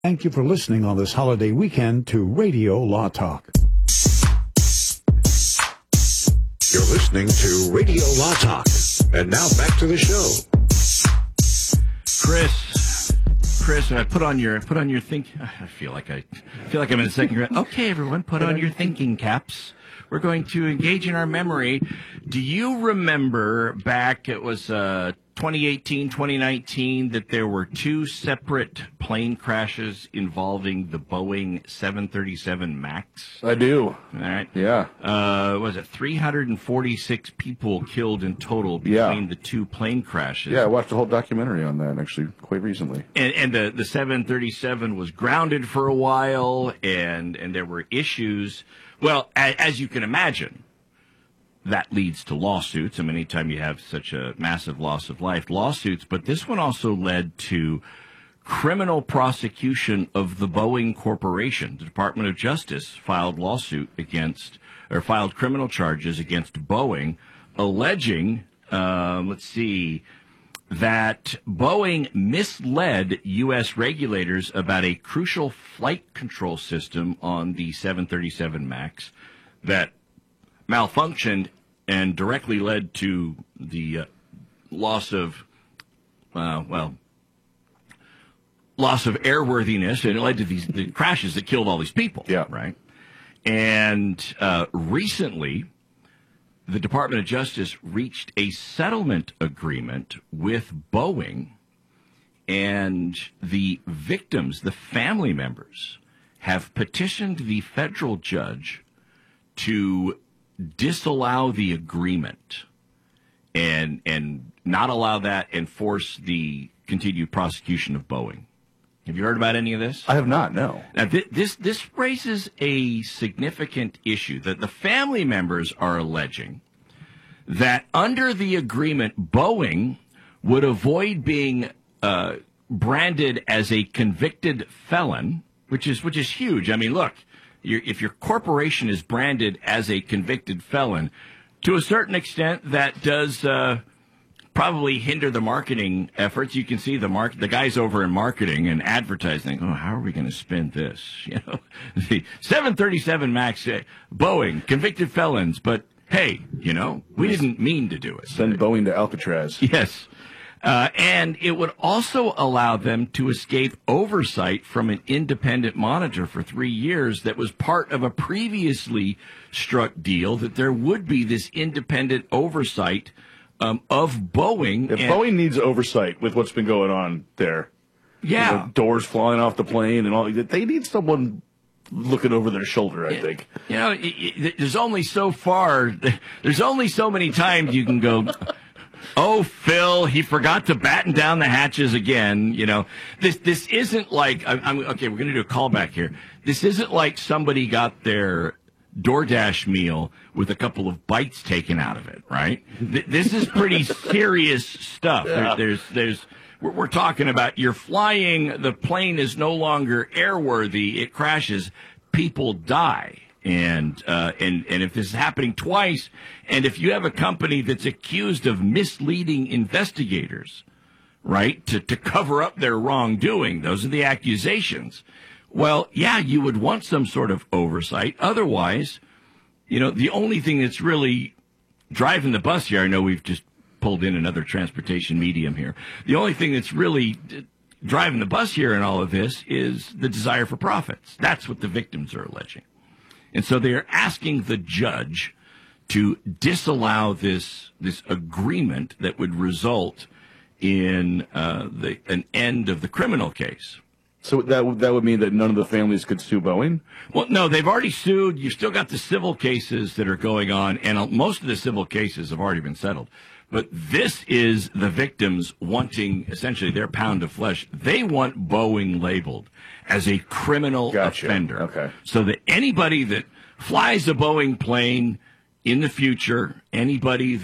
Thank you for listening on this holiday weekend to Radio Law Talk. You're listening to Radio Law Talk. And now back to the show. Chris, put on your think. I feel like I'm in the second grade. Okay, everyone, put on your thinking caps. We're going to engage in our memory. Do you remember back, it was 2018, 2019, that there were two separate plane crashes involving the Boeing 737 MAX? I do. All right. Yeah. Was it 346 people killed in total between the two plane crashes? Yeah, I watched a whole documentary on that, actually, quite recently. And the 737 was grounded for a while, and there were issues. Well, as you can imagine, that leads to lawsuits. I mean, anytime you have such a massive loss of life, lawsuits. But this one also led to criminal prosecution of the Boeing Corporation. The Department of Justice filed criminal charges against Boeing, alleging, that Boeing misled U.S. regulators about a crucial flight control system on the 737 MAX that malfunctioned and directly led to the loss of airworthiness, and it led to the crashes that killed all these people. Yeah. Right. And recently, the Department of Justice reached a settlement agreement with Boeing, and the victims, the family members, have petitioned the federal judge to disallow the agreement and not allow that and force the continued prosecution of Boeing. Have you heard about any of this? I have not, no. Now, this raises a significant issue that the family members are alleging that under the agreement, Boeing would avoid being branded as a convicted felon, which is huge. I mean, look, if your corporation is branded as a convicted felon, to a certain extent, that does probably hinder the marketing efforts. You can see the guys over in marketing and advertising. Oh, how are we going to spin this? You know, the 737 MAX, Boeing, convicted felons, but hey, you know, we didn't mean to do it. Send Boeing to Alcatraz. Yes. And it would also allow them to escape oversight from an independent monitor for 3 years that was part of a previously struck deal, that there would be this independent oversight of Boeing. If Boeing needs oversight with what's been going on there, yeah, you know, doors flying off the plane and all, they need someone looking over their shoulder, I think. You know, there's only so many times you can go, oh, Phil, he forgot to batten down the hatches again. You know, this isn't like, okay, we're going to do a callback here. This isn't like somebody got their DoorDash meal with a couple of bites taken out of it, right? This is pretty serious stuff. Yeah. We're talking about, you're flying, the plane is no longer airworthy, it crashes, people die. And if this is happening twice, and if you have a company that's accused of misleading investigators, right, to cover up their wrongdoing, those are the accusations. Well, yeah, you would want some sort of oversight. Otherwise, you know, the only thing that's really driving the bus here, I know we've just pulled in another transportation medium here. The only thing that's really driving the bus here in all of this is the desire for profits. That's what the victims are alleging. And so they are asking the judge to disallow this agreement that would result in an end of the criminal case. So that would mean that none of the families could sue Boeing? Well, no, they've already sued. You've still got the civil cases that are going on, and most of the civil cases have already been settled. But this is the victims wanting essentially their pound of flesh. They want Boeing labeled as a criminal offender. Okay. So that anybody that flies a Boeing plane in the future, any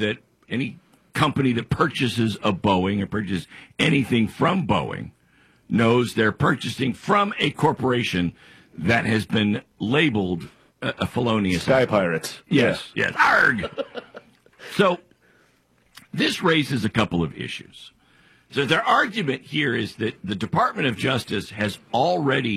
company that purchases a Boeing or purchases anything from Boeing, knows they're purchasing from a corporation that has been labeled a felonious. Sky Pirates. Yes, yes. Arg! So this raises a couple of issues. So their argument here is that the Department of Justice has already